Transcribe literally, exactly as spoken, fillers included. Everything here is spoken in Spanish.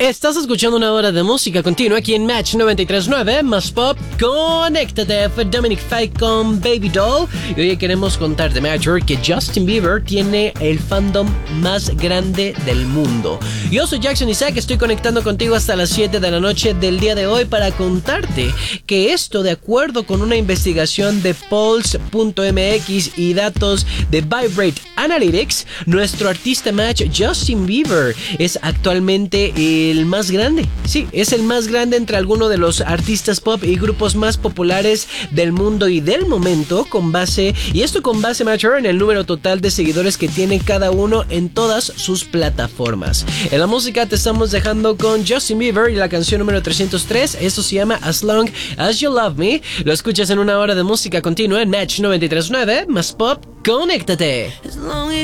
Estás escuchando una hora de música continua aquí en Match noventa y tres punto nueve, más pop. Conéctate, fue Dominic Fike con Baby Doll. Y hoy queremos contarte, Major, que Justin Bieber tiene el fandom más grande del mundo. Yo soy Jackson Isaac, estoy conectando contigo hasta las siete de la noche del día de hoy para contarte que esto, de acuerdo con una investigación de Pulse punto m x y datos de Vibrate Analytics, nuestro artista Match, Justin Bieber, es actualmente el más grande. Sí, es el más grande entre algunos de los artistas pop y grupos más populares del mundo y del momento, con base, y esto con base, Major, en el número total de seguidores que tiene cada uno en todas sus plataformas. En la música te estamos dejando con Justin Bieber y la canción número trescientos tres. Esto se llama As Long As You Love Me. Lo escuchas en una hora de música continua en Match noventa y tres punto nueve, más pop. Conéctate.